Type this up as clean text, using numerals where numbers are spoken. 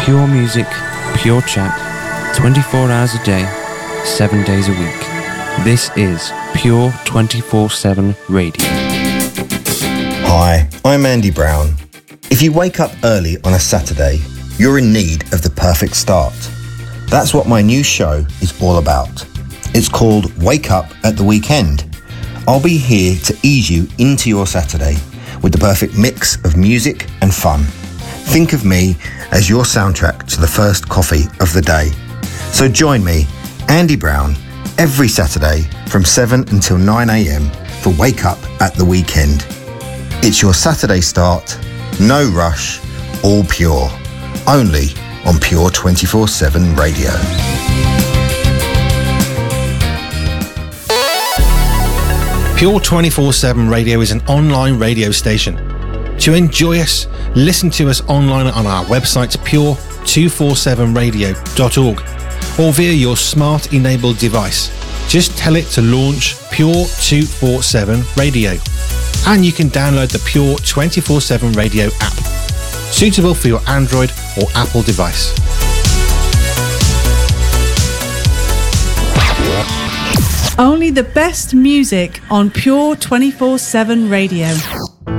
Pure music, pure chat, 24 hours a day, 7 days a week. This is Pure 24/7 Radio. Hi, I'm Andy Brown. If you wake up early on a Saturday, you're in need of the perfect start. That's what my new show is all about. It's called Wake Up at the Weekend. I'll be here to ease you into your Saturday with the perfect mix of music and fun. Think of me as your soundtrack to the first coffee of the day. So join me, Andy Brown, every Saturday from 7 until 9 a.m. for Wake Up at the Weekend. It's your Saturday start, no rush, all pure. Only on Pure 24/7 Radio. Pure 24/7 Radio is an online radio station. To enjoy us, listen to us online on our website pure247radio.org or via your smart enabled device. Just tell it to launch Pure 247 Radio. And you can download the Pure 24/7 Radio app, suitable for your Android or Apple device. Only the best music on Pure 24/7 Radio.